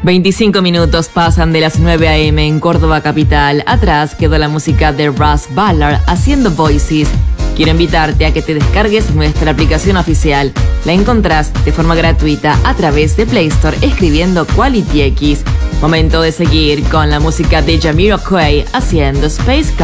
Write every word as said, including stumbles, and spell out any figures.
veinticinco minutos pasan de las nueve a eme en Córdoba capital. Atrás quedó la música de Russ Ballard haciendo Voices. Quiero invitarte a que te descargues nuestra aplicación oficial. La encontrás de forma gratuita a través de Play Store escribiendo Quality X. Momento de seguir con la música de Jamiroquai haciendo Space